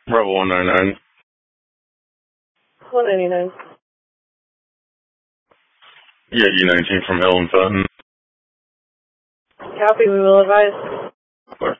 Bravo 199. 199. Yeah, U19 from Ellen Sutton. Copy, we will advise.